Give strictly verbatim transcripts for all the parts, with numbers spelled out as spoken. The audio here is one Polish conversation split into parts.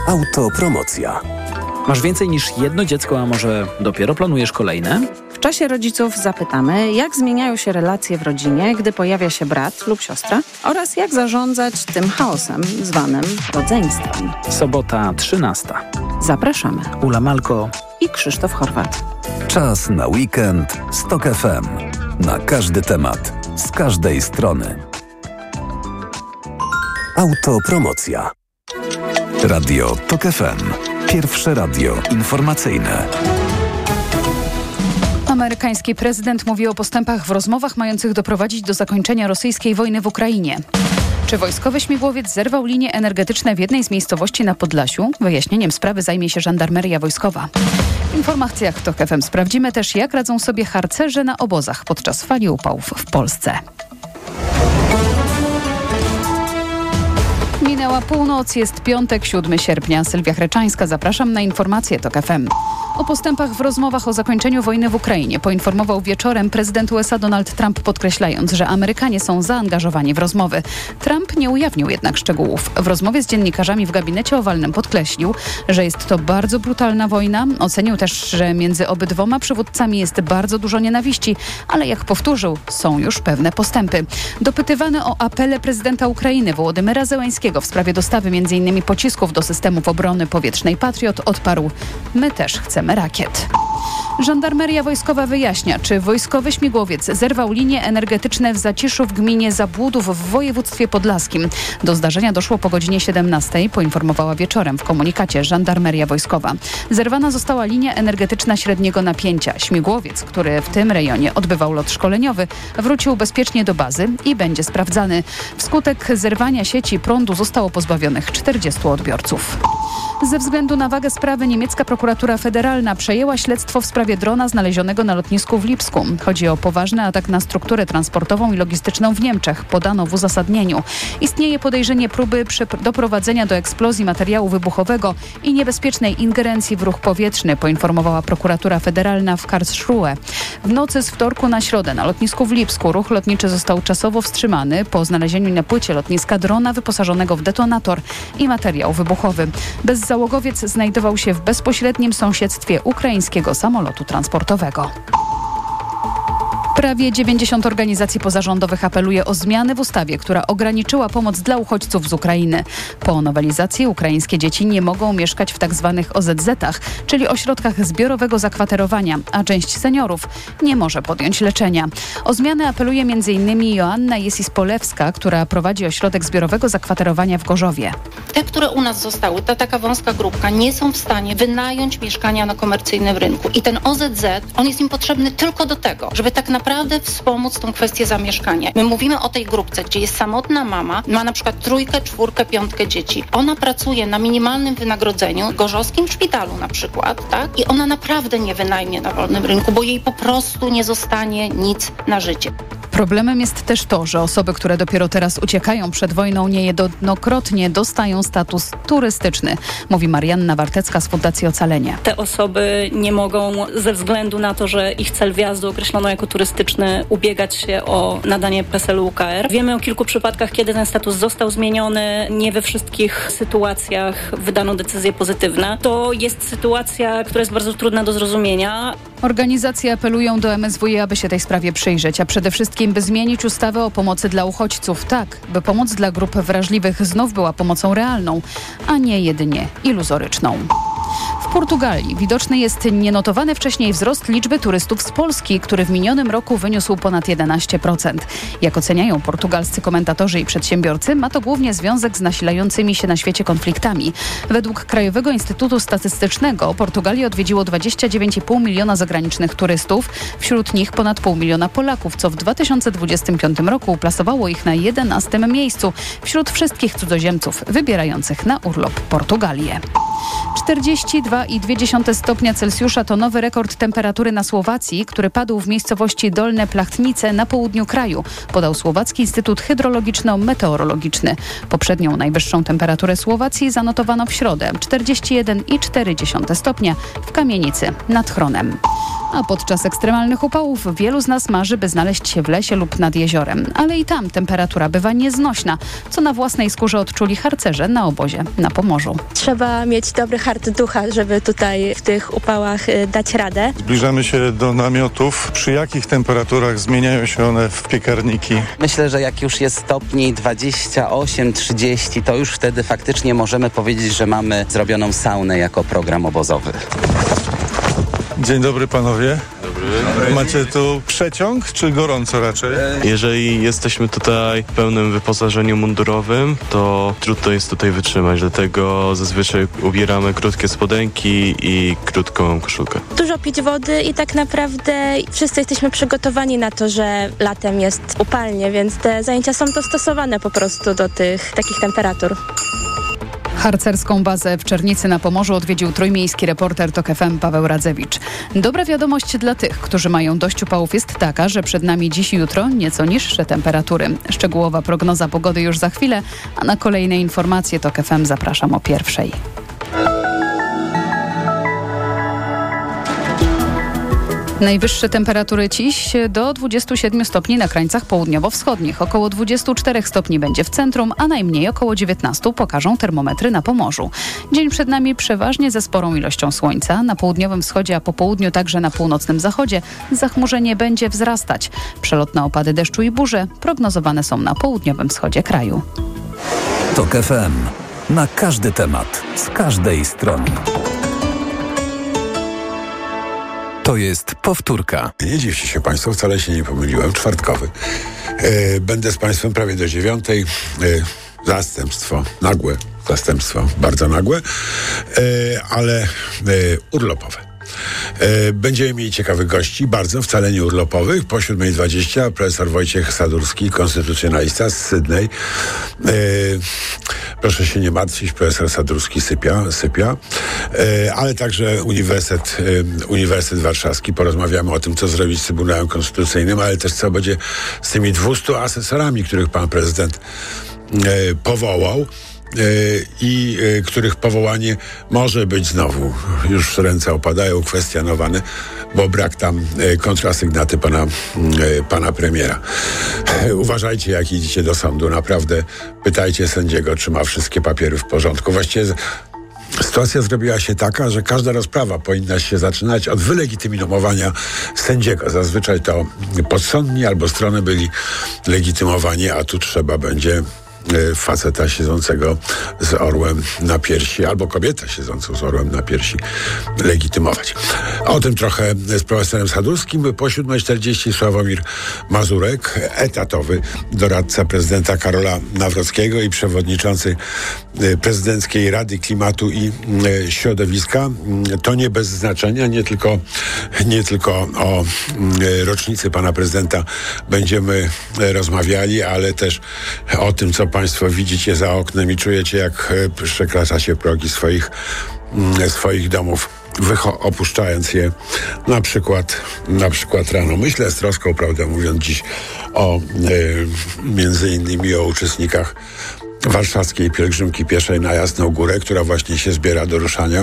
Autopromocja. Masz więcej niż jedno dziecko, a może dopiero planujesz kolejne? W czasie rodziców zapytamy, jak zmieniają się relacje w rodzinie, gdy pojawia się brat lub siostra oraz jak zarządzać tym chaosem zwanym rodzeństwem. Sobota trzynasta. Zapraszamy. Ula Malko i Krzysztof Horwat. Czas na weekend z Tok F M. Na każdy temat, z każdej strony. Autopromocja. Radio Tok F M. Pierwsze radio informacyjne. Amerykański prezydent mówi o postępach w rozmowach mających doprowadzić do zakończenia rosyjskiej wojny w Ukrainie. Czy wojskowy śmigłowiec zerwał linie energetyczne w jednej z miejscowości na Podlasiu? Wyjaśnieniem sprawy zajmie się żandarmeria wojskowa. W informacjach Tok F M sprawdzimy też, jak radzą sobie harcerze na obozach podczas fali upałów w Polsce. Minęła północ, jest piątek, siódmego sierpnia. Sylwia Chreczańska, zapraszam na informacje Tok F M. O postępach w rozmowach o zakończeniu wojny w Ukrainie poinformował wieczorem prezydent U S A Donald Trump, podkreślając, że Amerykanie są zaangażowani w rozmowy. Trump nie ujawnił jednak szczegółów. W rozmowie z dziennikarzami w gabinecie owalnym podkreślił, że jest to bardzo brutalna wojna. Ocenił też, że między obydwoma przywódcami jest bardzo dużo nienawiści, ale jak powtórzył, są już pewne postępy. Dopytywany o apele prezydenta Ukrainy Wołodymyra Zełenskiego w sprawie dostawy między innymi pocisków do systemów obrony powietrznej Patriot, odparł: my też chcemy rakiet. Żandarmeria wojskowa wyjaśnia, czy wojskowy śmigłowiec zerwał linie energetyczne w Zaciszu w gminie Zabłudów w województwie podlaskim. Do zdarzenia doszło po godzinie siedemnastej, poinformowała wieczorem w komunikacie żandarmeria wojskowa. Zerwana została linia energetyczna średniego napięcia. Śmigłowiec, który w tym rejonie odbywał lot szkoleniowy, wrócił bezpiecznie do bazy i będzie sprawdzany. Wskutek zerwania sieci prądu zostało pozbawionych czterdziestu odbiorców. Ze względu na wagę sprawy niemiecka prokuratura federalna przejęła śledztwo w sprawie drona znalezionego na lotnisku w Lipsku. Chodzi o poważny atak na strukturę transportową i logistyczną w Niemczech, podano w uzasadnieniu. Istnieje podejrzenie próby doprowadzenia do eksplozji materiału wybuchowego i niebezpiecznej ingerencji w ruch powietrzny, poinformowała prokuratura federalna w Karlsruhe. W nocy z wtorku na środę na lotnisku w Lipsku ruch lotniczy został czasowo wstrzymany po znalezieniu na płycie lotniska drona wyposażonego w detonator i materiał wybuchowy. Bezzałogowiec znajdował się w bezpośrednim sąsiedztwie ukraińskiego samolotu transportowego. Prawie dziewięćdziesiąt organizacji pozarządowych apeluje o zmiany w ustawie, która ograniczyła pomoc dla uchodźców z Ukrainy. Po nowelizacji ukraińskie dzieci nie mogą mieszkać w tzw. O Z Z-ach, czyli ośrodkach zbiorowego zakwaterowania, a część seniorów nie może podjąć leczenia. O zmiany apeluje między innymi Joanna Jesis-Polewska, która prowadzi ośrodek zbiorowego zakwaterowania w Gorzowie. Te, które u nas zostały, ta taka wąska grupka, nie są w stanie wynająć mieszkania na komercyjnym rynku. I ten O Z Z, on jest im potrzebny tylko do tego, żeby tak naprawdę naprawdę wspomóc tą kwestię zamieszkania. My mówimy o tej grupce, gdzie jest samotna mama, ma na przykład trójkę, czwórkę, piątkę dzieci. Ona pracuje na minimalnym wynagrodzeniu w gorzowskim szpitalu na przykład, tak? I ona naprawdę nie wynajmie na wolnym rynku, bo jej po prostu nie zostanie nic na życie. Problemem jest też to, że osoby, które dopiero teraz uciekają przed wojną, niejednokrotnie dostają status turystyczny, mówi Marianna Wartecka z Fundacji Ocalenie. Te osoby nie mogą ze względu na to, że ich cel wjazdu określono jako turystyczny, ubiegać się o nadanie P E S L u U K R. Wiemy o kilku przypadkach, kiedy ten status został zmieniony. Nie we wszystkich sytuacjach wydano decyzje pozytywne. To jest sytuacja, która jest bardzo trudna do zrozumienia. Organizacje apelują do M S W i, aby się tej sprawie przyjrzeć, a przede wszystkim by zmienić ustawę o pomocy dla uchodźców tak, by pomoc dla grup wrażliwych znów była pomocą realną, a nie jedynie iluzoryczną. W Portugalii widoczny jest nienotowany wcześniej wzrost liczby turystów z Polski, który w minionym roku wyniósł ponad jedenaście procent. Jak oceniają portugalscy komentatorzy i przedsiębiorcy, ma to głównie związek z nasilającymi się na świecie konfliktami. Według Krajowego Instytutu Statystycznego Portugalię odwiedziło dwadzieścia dziewięć i pół miliona zagranicznych turystów, wśród nich ponad pół miliona Polaków, co w dwa tysiące dwudziestym piątym roku uplasowało ich na jedenastym miejscu wśród wszystkich cudzoziemców wybierających na urlop Portugalię. czterdzieści dwa dwa i dwie dziesiąte stopnia Celsjusza to nowy rekord temperatury na Słowacji, który padł w miejscowości Dolne Plachtnice na południu kraju, podał Słowacki Instytut Hydrologiczno-Meteorologiczny. Poprzednią najwyższą temperaturę Słowacji zanotowano w środę czterdzieści jeden i cztery dziesiąte stopnia w Kamienicy nad Chronem. A podczas ekstremalnych upałów wielu z nas marzy, by znaleźć się w lesie lub nad jeziorem. Ale i tam temperatura bywa nieznośna, co na własnej skórze odczuli harcerze na obozie na Pomorzu. Trzeba mieć dobry hart ducha, żeby tutaj w tych upałach y, dać radę. Zbliżamy się do namiotów. Przy jakich temperaturach zmieniają się one w piekarniki? Myślę, że jak już jest stopni dwadzieścia osiem trzydzieści, to już wtedy faktycznie możemy powiedzieć, że mamy zrobioną saunę jako program obozowy. Dzień dobry panowie. Dobry. Macie tu przeciąg czy gorąco raczej? Jeżeli jesteśmy tutaj w pełnym wyposażeniu mundurowym, to trudno jest tutaj wytrzymać, dlatego zazwyczaj ubieramy krótkie spodenki i krótką koszulkę. Dużo pić wody i tak naprawdę wszyscy jesteśmy przygotowani na to, że latem jest upalnie, więc te zajęcia są dostosowane po prostu do tych takich temperatur. Harcerską bazę w Czernicy na Pomorzu odwiedził trójmiejski reporter TOK F M Paweł Radzewicz. Dobra wiadomość dla tych, którzy mają dość upałów, jest taka, że przed nami dziś i jutro nieco niższe temperatury. Szczegółowa prognoza pogody już za chwilę, a na kolejne informacje TOK F M zapraszam o pierwszej. Najwyższe temperatury dziś do dwudziestu siedmiu stopni na krańcach południowo-wschodnich. Około dwudziestu czterech stopni będzie w centrum, a najmniej około dziewiętnastu pokażą termometry na Pomorzu. Dzień przed nami przeważnie ze sporą ilością słońca. Na południowym wschodzie, a po południu także na północnym zachodzie zachmurzenie będzie wzrastać. Przelotne opady deszczu i burze prognozowane są na południowym wschodzie kraju. TOK F M. Na każdy temat, z każdej strony. To jest powtórka. Nie dziwcie się Państwo, wcale się nie pomyliłem. Czwartkowy. E, będę z Państwem prawie do dziewiątej. E, zastępstwo, nagłe zastępstwo, bardzo nagłe, e, ale e, urlopowe. E, będziemy mieli ciekawych gości, bardzo, wcale nie urlopowych. Po siódmej dwadzieścia profesor Wojciech Sadurski, konstytucjonalista z Sydney. E, proszę się nie martwić, profesor Sadurski sypia, sypia. E, ale także Uniwersytet, e, Uniwersytet Warszawski. Porozmawiamy o tym, co zrobić z Trybunałem Konstytucyjnym, ale też co będzie z tymi dwustu asesorami, których pan prezydent e, powołał. i których powołanie może być znowu, już ręce opadają, kwestionowane, bo brak tam kontrasygnaty pana, pana premiera. Uważajcie, jak idziecie do sądu, naprawdę pytajcie sędziego, czy ma wszystkie papiery w porządku. Właściwie sytuacja zrobiła się taka, że każda rozprawa powinna się zaczynać od wylegitymowania sędziego. Zazwyczaj to podsądni albo strony byli legitymowani, a tu trzeba będzie faceta siedzącego z orłem na piersi, albo kobietę siedzącą z orłem na piersi legitymować. O tym trochę z profesorem Sadurskim. Po siódmej czterdzieści Sławomir Mazurek, etatowy doradca prezydenta Karola Nawrockiego i przewodniczący Prezydenckiej Rady Klimatu i Środowiska. To nie bez znaczenia, nie tylko, nie tylko o rocznicy pana prezydenta będziemy rozmawiali, ale też o tym, co Państwo widzicie za oknem i czujecie, jak przekraczacie progi swoich, swoich domów, wycho- opuszczając je na przykład, na przykład rano. Myślę z troską, prawdę mówiąc, dziś o e, między innymi o uczestnikach warszawskiej pielgrzymki pieszej na Jasną Górę, która właśnie się zbiera do ruszania.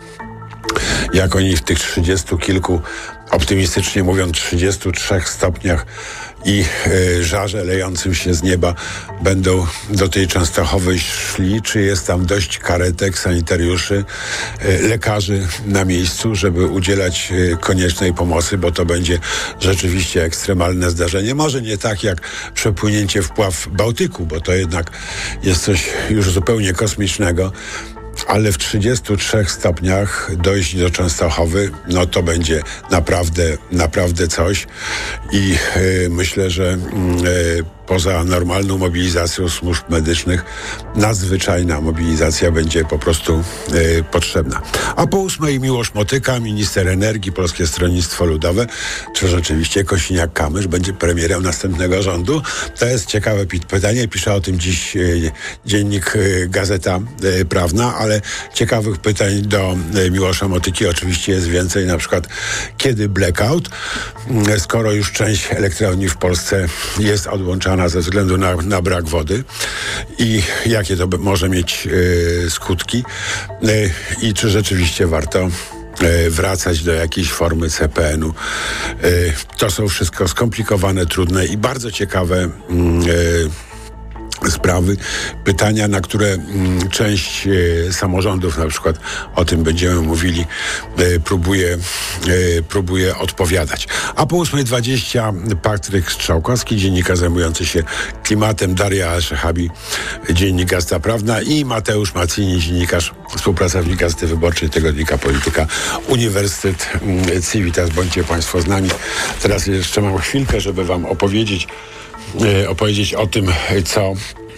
Jak oni w tych trzydziestu kilku, optymistycznie mówiąc, trzydziestu trzech stopniach i y, żarze lejącym się z nieba będą do tej Częstochowy szli, czy jest tam dość karetek, sanitariuszy, y, lekarzy na miejscu, żeby udzielać y, koniecznej pomocy, bo to będzie rzeczywiście ekstremalne zdarzenie. Może nie tak jak przepłynięcie wpław Bałtyku, bo to jednak jest coś już zupełnie kosmicznego, ale w trzydziestu trzech stopniach dojść do Częstochowy, no to będzie naprawdę, naprawdę coś i y, myślę, że y, poza normalną mobilizacją służb medycznych nadzwyczajna mobilizacja będzie po prostu y, potrzebna. A po ósmej Miłosz Motyka, minister energii, Polskie Stronnictwo Ludowe. Czy rzeczywiście Kosiniak-Kamysz będzie premierem następnego rządu? To jest ciekawe pytanie. Pisze o tym dziś y, dziennik y, Gazeta y, Prawna, ale ciekawych pytań do y, Miłosza Motyki oczywiście jest więcej. Na przykład, kiedy blackout? Y, skoro już część elektrowni w Polsce jest odłączana ze względu na, na brak wody i jakie to może mieć y, skutki y, i czy rzeczywiście warto y, wracać do jakiejś formy C P N u. Y, to są wszystko skomplikowane, trudne i bardzo ciekawe y, sprawy, pytania, na które mm, część e, samorządów, na przykład o tym będziemy mówili, e, próbuje, e, próbuje odpowiadać. A po ósmej dwadzieścia Patryk Strzałkowski, dziennikarz zajmujący się klimatem, Daria Al-Szehabi, dziennik Gazeta Prawna i Mateusz Macini, dziennikarz, współpracownik Gazety Wyborczej, tygodnika Polityka, Uniwersytet mm, Civitas. Bądźcie Państwo z nami. Teraz jeszcze mam chwilkę, żeby Wam opowiedzieć opowiedzieć o tym, co,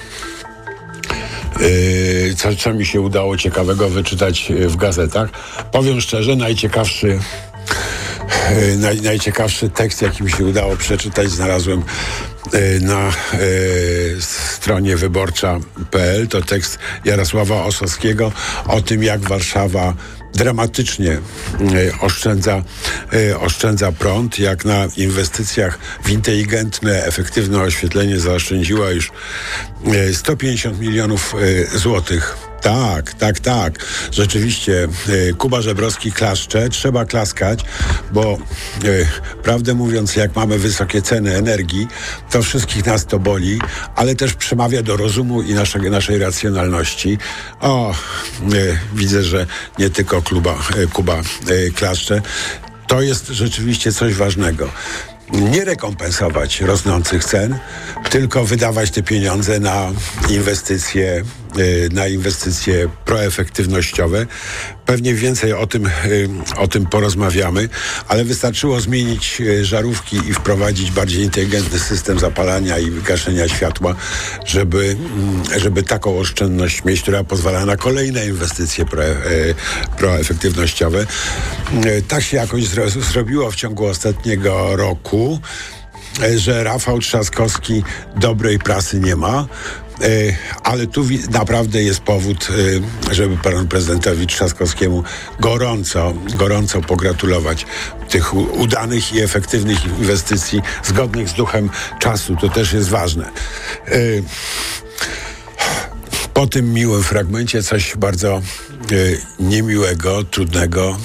yy, co, co mi się udało ciekawego wyczytać w gazetach. Powiem szczerze, najciekawszy yy, naj, najciekawszy tekst, jaki mi się udało przeczytać, znalazłem yy, na yy, stronie wyborcza kropka p l. To tekst Jarosława Ossowskiego o tym, jak Warszawa dramatycznie y, oszczędza, y, oszczędza prąd, jak na inwestycjach w inteligentne, efektywne oświetlenie zaoszczędziła już y, sto pięćdziesiąt milionów y, złotych. Tak, tak, tak. Rzeczywiście y, Kuba Żebrowski klaszcze. Trzeba klaskać, bo y, prawdę mówiąc, jak mamy wysokie ceny energii, to wszystkich nas to boli, ale też przemawia do rozumu i naszej, naszej racjonalności. O, y, widzę, że nie tylko Kluba, y, Kuba y, klaszcze. To jest rzeczywiście coś ważnego. Nie rekompensować rosnących cen, tylko wydawać te pieniądze na inwestycje, na inwestycje proefektywnościowe. Pewnie więcej o tym, o tym porozmawiamy, ale wystarczyło zmienić żarówki i wprowadzić bardziej inteligentny system zapalania i wygaszenia światła, żeby, żeby taką oszczędność mieć, która pozwala na kolejne inwestycje pro, proefektywnościowe. Tak się jakoś zro, zrobiło w ciągu ostatniego roku, że Rafał Trzaskowski dobrej prasy nie ma. Ale tu naprawdę jest powód, żeby panu prezydentowi Trzaskowskiemu gorąco, gorąco pogratulować tych udanych i efektywnych inwestycji zgodnych z duchem czasu. To też jest ważne. Po tym miłym fragmencie coś bardzo niemiłego, trudnego.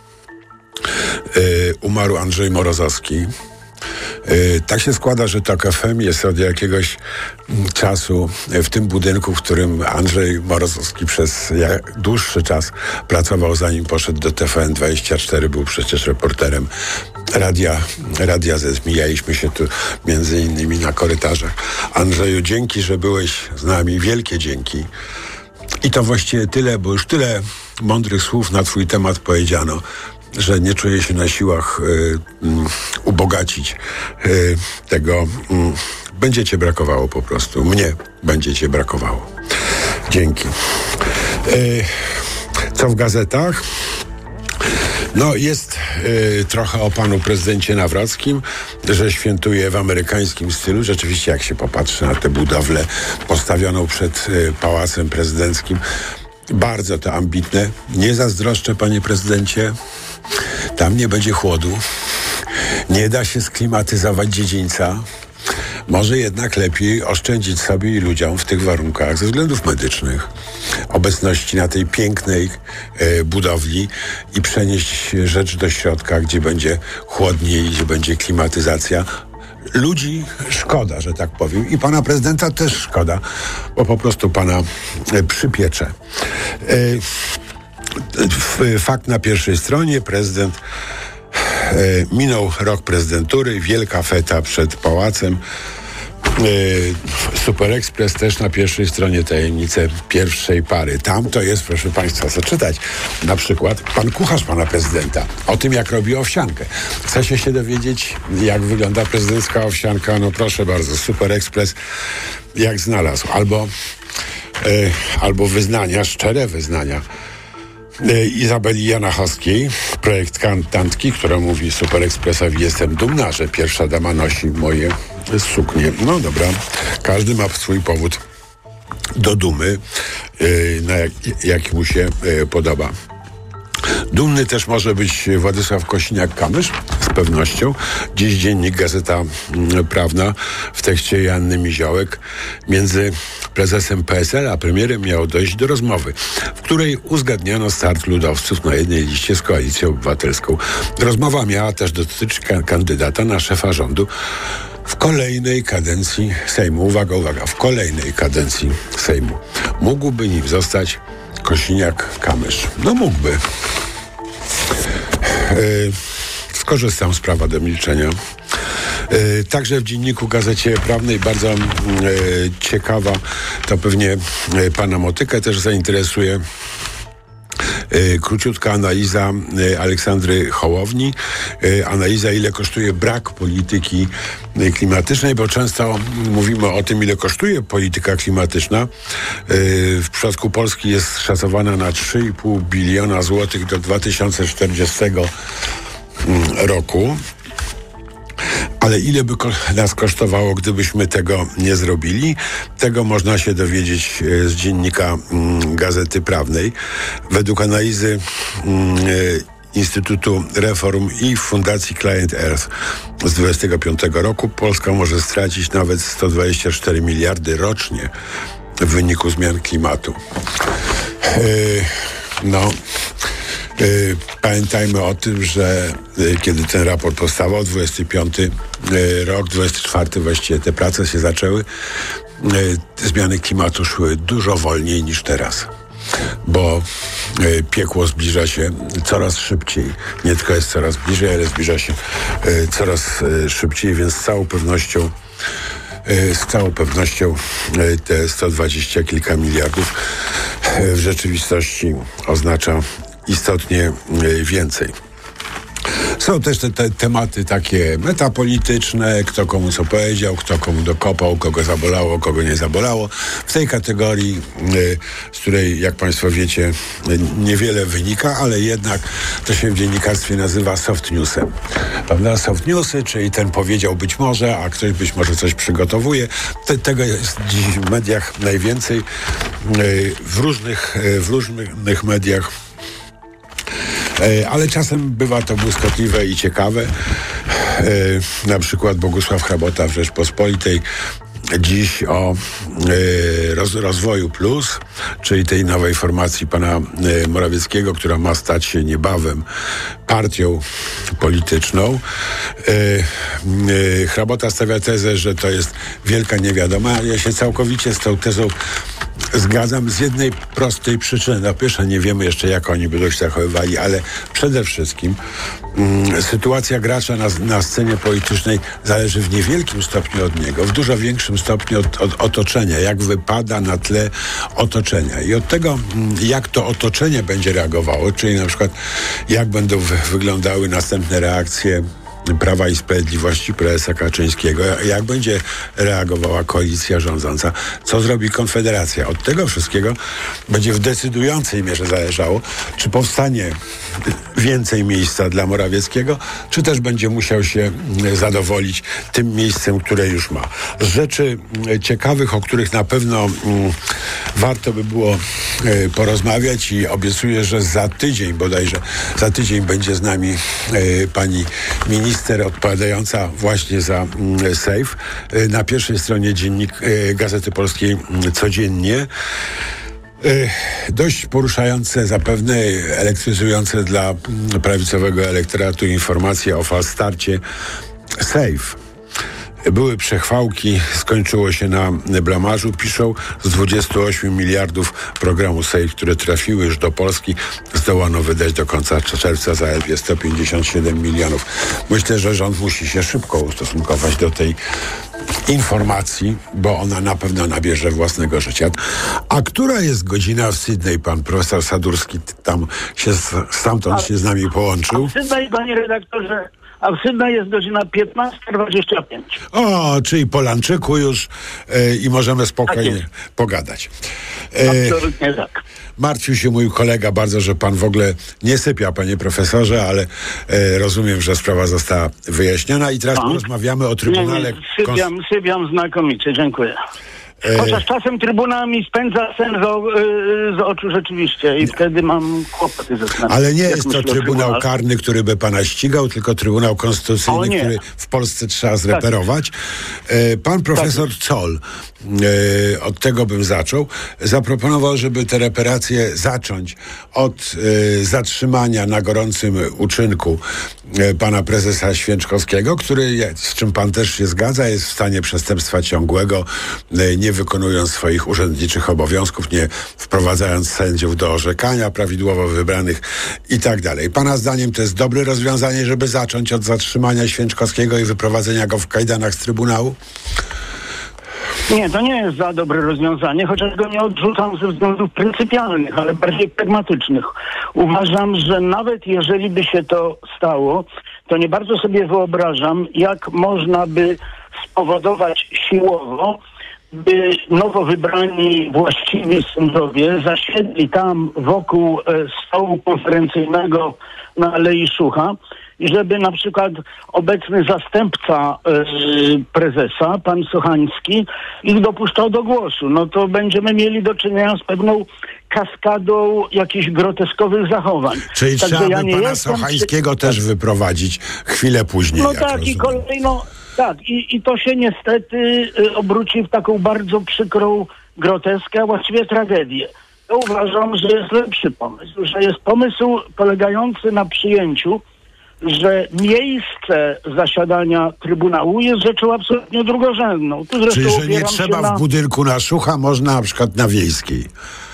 Umarł Andrzej Morozowski. Tak się składa, że TOK F M jest od jakiegoś czasu w tym budynku, w którym Andrzej Morozowski przez dłuższy czas pracował, zanim poszedł do T V N dwadzieścia cztery. Był przecież reporterem radia, radia Z. Mijaliśmy się tu między innymi na korytarzach. Andrzeju, dzięki, że byłeś z nami. Wielkie dzięki. I to właściwie tyle, bo już tyle mądrych słów na twój temat powiedziano, że nie czuję się na siłach y, y, ubogacić y, tego. Y, będzie cię brakowało po prostu. Mnie będzie cię brakowało. Dzięki. Y, co w gazetach? No jest y, trochę o panu prezydencie Nawrockim, że świętuje w amerykańskim stylu. Rzeczywiście, jak się popatrzy na tę budowlę postawioną przed y, Pałacem Prezydenckim, bardzo to ambitne. Nie zazdroszczę, panie prezydencie. Tam nie będzie chłodu. Nie da się sklimatyzować dziedzińca. Może jednak lepiej oszczędzić sobie i ludziom w tych warunkach ze względów medycznych obecności na tej pięknej e, budowli i przenieść rzecz do środka, gdzie będzie chłodniej, gdzie będzie klimatyzacja. Ludzi szkoda, że tak powiem. I pana prezydenta też szkoda, bo po prostu pana e, przypiecze. E, fakt na pierwszej stronie. Prezydent e, minął rok prezydentury, wielka feta przed pałacem. Super Express też na pierwszej stronie tajemnice pierwszej pary. Tam to jest, proszę Państwa, co czytać. Na przykład pan kucharz pana prezydenta. O tym, jak robi owsiankę. Chcecie się dowiedzieć, jak wygląda prezydencka owsianka? No proszę bardzo, Super Express jak znalazł. Albo, yy, albo wyznania, szczere wyznania Izabeli Janachowskiej, projektantki, która mówi Super Expressowi: jestem dumna, że pierwsza dama nosi moje suknie. No dobra, każdy ma swój powód do dumy, na jak, jaki mu się podoba. Dumny też może być Władysław Kosiniak-Kamysz, z pewnością. Dziś dziennik Gazeta Prawna w tekście Joanny Miziołek: między prezesem P S L a premierem miało dojść do rozmowy, w której uzgadniano start ludowców na jednej liście z Koalicją Obywatelską. Rozmowa miała też dotyczyć kandydata na szefa rządu w kolejnej kadencji Sejmu. Uwaga, uwaga, w kolejnej kadencji Sejmu. Mógłby nim zostać Kosiniak-Kamysz. No mógłby. Yy, skorzystam z prawa do milczenia. Yy, także w dzienniku Gazecie Prawnej bardzo yy, ciekawa, to pewnie yy, pana Motykę też zainteresuje, Yy, króciutka analiza yy, Aleksandry Hołowni. Yy, analiza, ile kosztuje brak polityki yy, klimatycznej, bo często mówimy o tym, ile kosztuje polityka klimatyczna. Yy, w przypadku Polski jest szacowana na trzy i pół biliona złotych do dwa tysiące czterdziestego yy, roku. Ale ile by nas kosztowało, gdybyśmy tego nie zrobili? Tego można się dowiedzieć z dziennika mm, Gazety Prawnej. Według analizy mm, Instytutu Reform i Fundacji Client Earth z dwudziestego piątego roku Polska może stracić nawet sto dwadzieścia cztery miliardy rocznie w wyniku zmian klimatu. Yy, no... Yy, pamiętajmy o tym, że yy, kiedy ten raport powstawał, dwudziesty piąty yy, rok, dwudziesty czwarty właściwie te prace się zaczęły, yy, zmiany klimatu szły dużo wolniej niż teraz, bo yy, piekło zbliża się coraz szybciej. Nie tylko jest coraz bliżej, ale zbliża się yy, coraz yy, szybciej, więc z całą pewnością Z całą pewnością te sto dwadzieścia kilka miliardów w rzeczywistości oznacza istotnie więcej. Są też te, te tematy takie metapolityczne, kto komu co powiedział, kto komu dokopał, kogo zabolało, kogo nie zabolało. W tej kategorii, z której, jak Państwo wiecie, niewiele wynika, ale jednak to się w dziennikarstwie nazywa soft newsem. Prawda? Soft newsy, czyli ten powiedział być może, a ktoś być może coś przygotowuje. Te, tego jest dziś w mediach najwięcej. W różnych, w różnych mediach. Ale czasem bywa to błyskotliwe i ciekawe. Na przykład Bogusław Hrabota w Rzeczpospolitej dziś o roz, rozwoju plus, czyli tej nowej formacji pana Morawieckiego, która ma stać się niebawem partią polityczną. Hrabota stawia tezę, że to jest wielka niewiadoma. Ja się całkowicie z tą tezą zgadzam z jednej prostej przyczyny. Na pierwsze, nie wiemy jeszcze, jak oni będą się zachowywali, ale przede wszystkim mm, sytuacja gracza na, na scenie politycznej zależy w niewielkim stopniu od niego, w dużo większym stopniu od, od otoczenia, jak wypada na tle otoczenia. I od tego, mm, jak to otoczenie będzie reagowało, czyli na przykład jak będą wy, wyglądały następne reakcje Prawa i Sprawiedliwości, prezesa Kaczyńskiego, jak będzie reagowała koalicja rządząca, co zrobi Konfederacja. Od tego wszystkiego będzie w decydującej mierze zależało, czy powstanie więcej miejsca dla Morawieckiego, czy też będzie musiał się zadowolić tym miejscem, które już ma. Z rzeczy ciekawych, o których na pewno mm, warto by było y, porozmawiać, i obiecuję, że za tydzień, bodajże za tydzień będzie z nami y, pani minister Minister odpowiadająca właśnie za mm, Sejf. Y, na pierwszej stronie dziennik y, Gazety Polskiej y, codziennie. Y, dość poruszające, zapewne elektryzujące dla y, prawicowego elektoratu informacje o falstarcie Sejf. były przechwałki, skończyło się na blamażu. Piszą, z dwudziestu ośmiu miliardów programu SAFE, które trafiły już do Polski, zdołano wydać do końca czerwca zaledwie sto pięćdziesiąt siedem milionów. Myślę, że rząd musi się szybko ustosunkować do tej informacji, bo ona na pewno nabierze własnego życia. A która jest godzina w Sydney? Pan profesor Sadurski tam się stamtąd się z nami połączył. A w Sydney, panie redaktorze, a w Sydney jest godzina piętnasta dwadzieścia pięć. O, czyli po lunchiku już e, i możemy spokojnie tak pogadać. E, Absolutnie tak. Martwił się mój kolega bardzo, że pan w ogóle nie sypia, panie profesorze, ale e, rozumiem, że sprawa została wyjaśniona i teraz porozmawiamy o Trybunale... Nie, nie, sypiam, sypiam znakomicie, dziękuję. Chociaż czasem Trybunał mi spędza sen z, o, z oczu rzeczywiście i wtedy mam kłopoty ze snem. Ale nie jest to Trybunał Karny, który by pana ścigał, tylko Trybunał Konstytucyjny, który w Polsce trzeba zreperować. Tak. Pan profesor tak. Zoll, od tego bym zaczął, zaproponował, żeby te reperacje zacząć od zatrzymania na gorącym uczynku pana prezesa Święczkowskiego, który, z czym pan też się zgadza, jest w stanie przestępstwa ciągłego, nie wykonując swoich urzędniczych obowiązków, nie wprowadzając sędziów do orzekania prawidłowo wybranych i tak dalej. Pana zdaniem to jest dobre rozwiązanie, żeby zacząć od zatrzymania Święczkowskiego i wyprowadzenia go w kajdanach z Trybunału? Nie, to nie jest za dobre rozwiązanie, chociaż go nie odrzucam ze względów pryncypialnych, ale bardziej pragmatycznych. Uważam, że nawet jeżeli by się to stało, to nie bardzo sobie wyobrażam, jak można by spowodować siłowo, by nowo wybrani właściwi sędziowie zasiedli tam wokół e, stołu konferencyjnego na Alei Szucha i żeby na przykład obecny zastępca e, prezesa, pan Sochański, ich dopuszczał do głosu. No to będziemy mieli do czynienia z pewną kaskadą jakichś groteskowych zachowań. Czyli Także trzeba ja by nie pana jestem... Sochańskiego też wyprowadzić chwilę później. No tak, i kolejno... Tak, i, i to się niestety y, obróci w taką bardzo przykrą groteskę, a właściwie tragedię. Ja uważam, że jest lepszy pomysł, że jest pomysł polegający na przyjęciu, że miejsce zasiadania Trybunału jest rzeczą absolutnie drugorzędną. Tu Czyli, że nie trzeba na... w budynku na Szucha, można na przykład na Wiejskiej.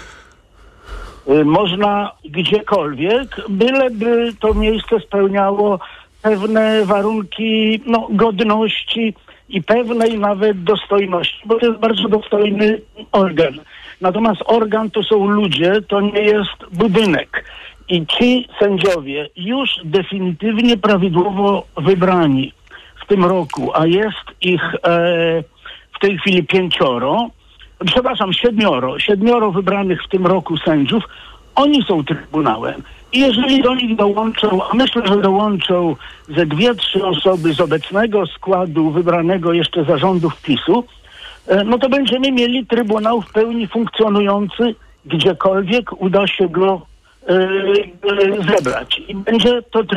Y, można gdziekolwiek, byleby to miejsce spełniało pewne warunki no, godności i pewnej nawet dostojności, bo to jest bardzo dostojny organ. Natomiast organ to są ludzie, to nie jest budynek. I ci sędziowie już definitywnie prawidłowo wybrani w tym roku, a jest ich e, w tej chwili pięcioro, przepraszam, siedmioro, siedmioro wybranych w tym roku sędziów, oni są Trybunałem. I jeżeli do nich dołączą, a myślę, że dołączą ze dwie, trzy osoby z obecnego składu wybranego jeszcze zarządów PiSu, no to będziemy mieli Trybunał w pełni funkcjonujący, gdziekolwiek uda się go e, e, zebrać. I będzie to